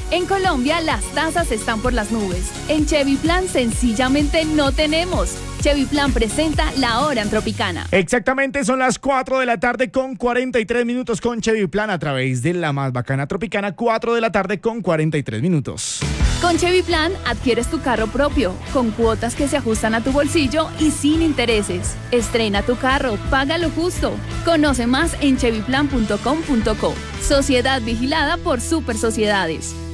En Colombia las tasas están por las nubes. En Chevy Plan sencillamente no tenemos. Chevy Plan presenta La Hora en Tropicana. Exactamente, son las 4 de la tarde con 43 minutos con Chevy Plan a través de la más bacana Tropicana, 4 de la tarde con 43 minutos. Con Chevy Plan adquieres tu carro propio, con cuotas que se ajustan a tu bolsillo y sin intereses. Estrena tu carro, paga lo justo. Conoce más en chevyplan.com.co. Sociedad vigilada por Super Sociedades.